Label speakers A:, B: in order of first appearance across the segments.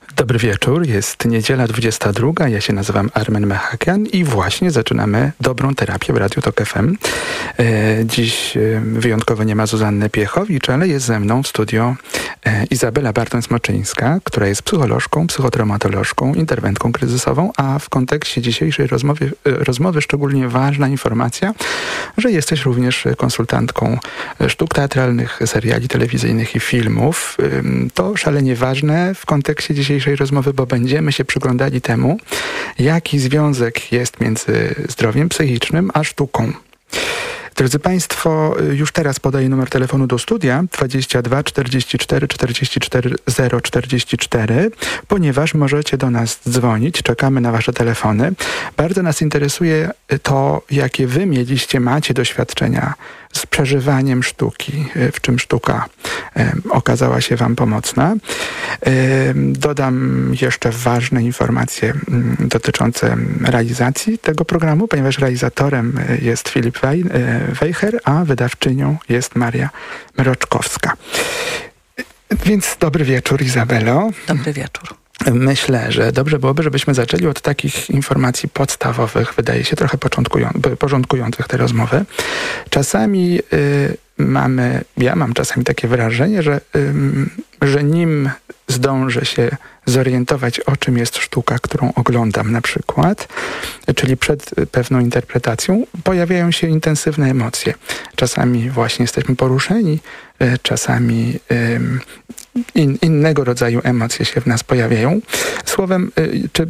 A: Dobry wieczór, jest niedziela 22, ja się nazywam Armen Mechakian i właśnie zaczynamy Dobrą Terapię w Radiu Tok FM. Dziś wyjątkowo nie ma Zuzanny Piechowicz, ale jest ze mną w studio Izabela Bartoń-Smoczyńska, która jest psycholożką, psychotraumatolożką, interwentką kryzysową, a w kontekście dzisiejszej rozmowy szczególnie ważna informacja, że jesteś również konsultantką sztuk teatralnych, seriali telewizyjnych i filmów. To szalenie ważne w kontekście dzisiejszej rozmowy, bo będziemy się przyglądali temu, jaki związek jest między zdrowiem psychicznym a sztuką. Drodzy Państwo, już teraz podaję numer telefonu do studia 22 44 44 044, ponieważ możecie do nas dzwonić, czekamy na Wasze telefony. Bardzo nas interesuje to, jakie Wy macie doświadczenia z przeżywaniem sztuki, w czym sztuka okazała się Wam pomocna. Dodam jeszcze ważne informacje dotyczące realizacji tego programu, ponieważ realizatorem jest Filip Wejher, a wydawczynią jest Maria Mroczkowska. Więc dobry wieczór, Izabelo.
B: Dobry wieczór.
A: Myślę, że dobrze byłoby, żebyśmy zaczęli od takich informacji podstawowych, wydaje się trochę porządkujących tę rozmowę. Czasami ja mam czasami takie wrażenie, że nim zdążę się zorientować, o czym jest sztuka, którą oglądam na przykład, czyli przed pewną interpretacją, pojawiają się intensywne emocje. Czasami właśnie jesteśmy poruszeni, czasami innego rodzaju emocje się w nas pojawiają. Słowem, czy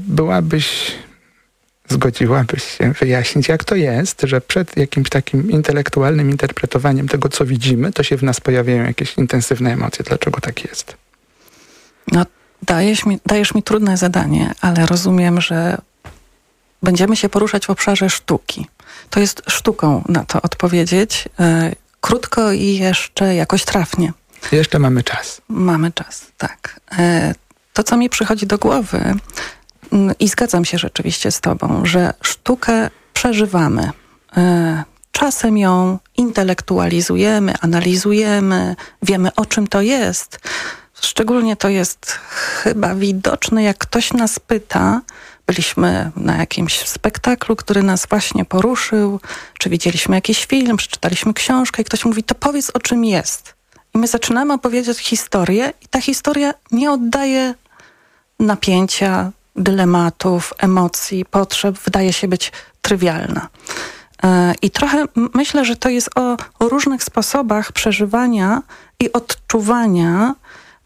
A: zgodziłabyś się wyjaśnić, jak to jest, że przed jakimś takim intelektualnym interpretowaniem tego, co widzimy, to się w nas pojawiają jakieś intensywne emocje. Dlaczego tak jest?
B: No, dajesz mi trudne zadanie, ale rozumiem, że będziemy się poruszać w obszarze sztuki. To jest sztuką na to odpowiedzieć. Krótko i jeszcze jakoś trafnie.
A: Jeszcze mamy czas.
B: Mamy czas, tak. To, co mi przychodzi do głowy, i zgadzam się rzeczywiście z tobą, że sztukę przeżywamy. Czasem ją intelektualizujemy, analizujemy, wiemy, o czym to jest. Szczególnie to jest chyba widoczne, jak ktoś nas pyta, byliśmy na jakimś spektaklu, który nas właśnie poruszył, czy widzieliśmy jakiś film, przeczytaliśmy książkę i ktoś mówi, to powiedz, o czym jest. I my zaczynamy opowiedzieć historię i ta historia nie oddaje napięcia, dylematów, emocji, potrzeb, wydaje się być trywialna. I trochę myślę, że to jest o różnych sposobach przeżywania i odczuwania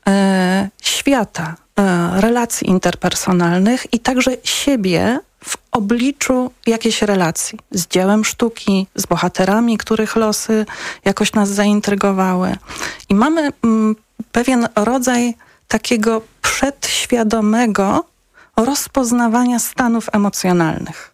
B: świata, relacji interpersonalnych i także siebie w obliczu jakiejś relacji z dziełem sztuki, z bohaterami, których losy jakoś nas zaintrygowały. I mamy pewien rodzaj takiego przedświadomego rozpoznawania stanów emocjonalnych.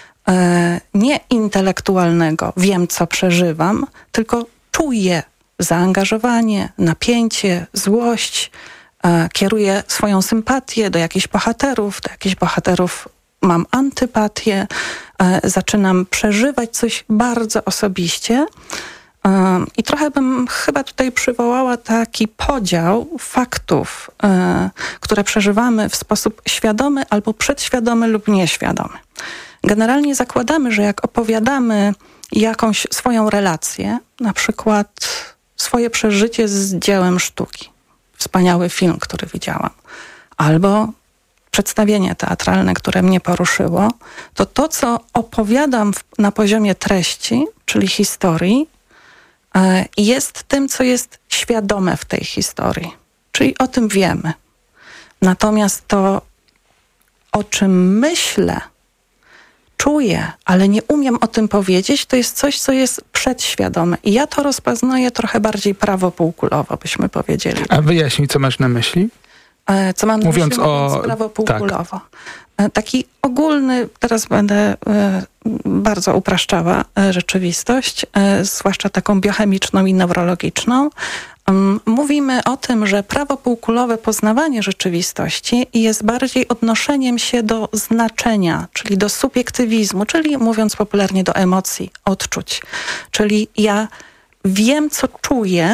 B: Nie intelektualnego, wiem, co przeżywam, tylko czuję zaangażowanie, napięcie, złość, kieruję swoją sympatię do jakichś bohaterów mam antypatię, zaczynam przeżywać coś bardzo osobiście. I trochę bym chyba tutaj przywołała taki podział faktów, które przeżywamy w sposób świadomy albo przedświadomy lub nieświadomy. Generalnie zakładamy, że jak opowiadamy jakąś swoją relację, na przykład swoje przeżycie z dziełem sztuki, wspaniały film, który widziałam, albo przedstawienie teatralne, które mnie poruszyło, to co opowiadam na poziomie treści, czyli historii, jest tym, co jest świadome w tej historii. Czyli o tym wiemy. Natomiast to, o czym myślę, czuję, ale nie umiem o tym powiedzieć, to jest coś, co jest przedświadome. I ja to rozpoznaję trochę bardziej prawopółkulowo, byśmy powiedzieli.
A: A wyjaśnij, co masz na myśli?
B: Co mam na myśli, mówiąc prawopółkulowo. Tak. Taki ogólny, teraz będę bardzo upraszczała rzeczywistość, zwłaszcza taką biochemiczną i neurologiczną. Mówimy o tym, że prawopółkulowe poznawanie rzeczywistości jest bardziej odnoszeniem się do znaczenia, czyli do subiektywizmu, czyli mówiąc popularnie do emocji, odczuć. Czyli ja wiem, co czuję,